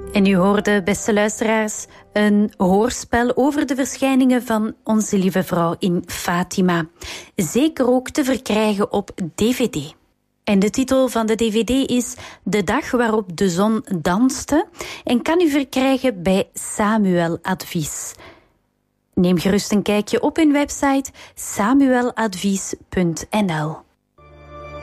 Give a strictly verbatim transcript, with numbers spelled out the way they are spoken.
En u hoorde, beste luisteraars, een hoorspel over de verschijningen van Onze Lieve Vrouw in Fatima. Zeker ook te verkrijgen op D V D. En de titel van de D V D is De dag waarop de zon danste en kan u verkrijgen bij Samuel Advies. Neem gerust een kijkje op hun website samueladvies punt n l.